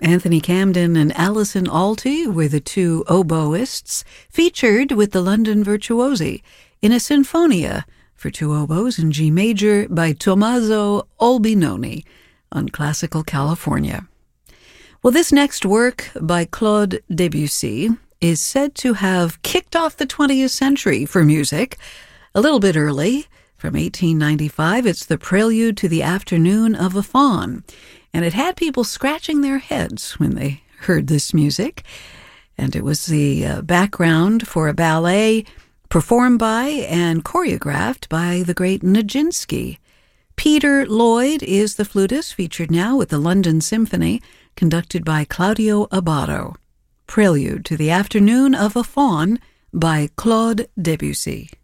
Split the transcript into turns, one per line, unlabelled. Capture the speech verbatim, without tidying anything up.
Anthony Camden and Alison Alty were the two oboists featured with the London Virtuosi in a sinfonia for two oboes in G major by Tommaso Albinoni on Classical California. Well, this next work by Claude Debussy is said to have kicked off the twentieth century for music a little bit early. From eighteen ninety-five, it's the Prelude to the Afternoon of a Faun, and it had people scratching their heads when they heard this music. And it was the uh, background for a ballet performed by and choreographed by the great Nijinsky. Peter Lloyd is the flutist, featured now with the London Symphony, conducted by Claudio Abbado. Prelude to the Afternoon of a Faun by Claude Debussy.